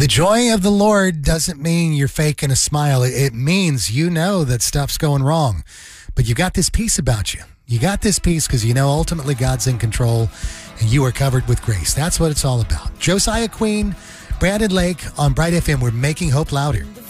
The joy of the Lord doesn't mean you're faking a smile. It means you know that stuff's going wrong, but you got this peace about you. You got this peace because you know ultimately God's in control and you are covered with grace. That's what it's all about. Josiah Queen, Brandon Lake on Bright FM. We're making hope louder.